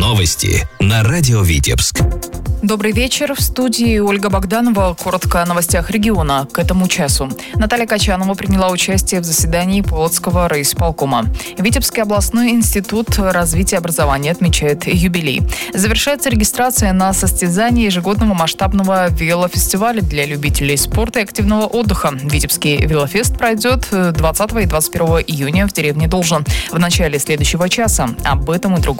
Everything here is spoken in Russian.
Новости на радио Витебск. Добрый вечер. В студии Ольга Богданова. Коротко о новостях региона к этому часу. Наталья Качанова приняла участие в заседании Полоцкого райисполкома. Витебский областной институт развития образования отмечает юбилей. Завершается регистрация на состязание ежегодного масштабного велофестиваля для любителей спорта и активного отдыха. Витебский велофест пройдет 20 и 21 июня в деревне Должен в начале следующего часа. Об этом и другом